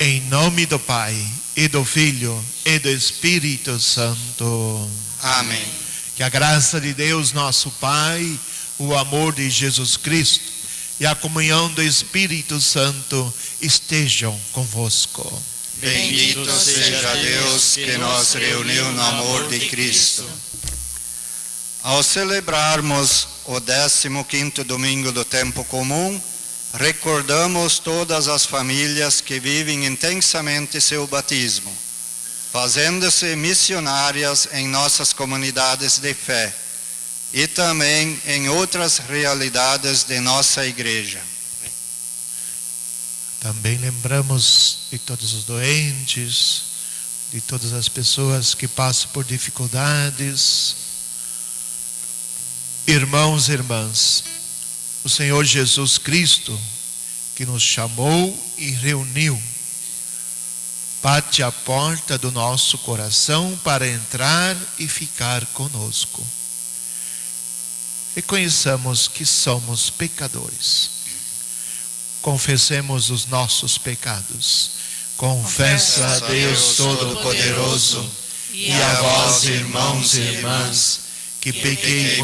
Em nome do Pai, e do Filho, e do Espírito Santo. Amém. Que a graça de Deus, nosso Pai, o amor de Jesus Cristo e a comunhão do Espírito Santo estejam convosco. Bendito seja Deus que nos reuniu no amor de Cristo. Ao celebrarmos o 15º domingo do tempo comum, recordamos todas as famílias que vivem intensamente seu batismo, fazendo-se missionárias em nossas comunidades de fé e também em outras realidades de nossa igreja. Também lembramos de todos os doentes, de todas as pessoas que passam por dificuldades. Irmãos e irmãs, o Senhor Jesus Cristo, que nos chamou e reuniu, bate à porta do nosso coração para entrar e ficar conosco. Reconheçamos que somos pecadores. Confessemos os nossos pecados. Confesso a Deus Todo-Poderoso e a vós, irmãos e irmãs, que pequei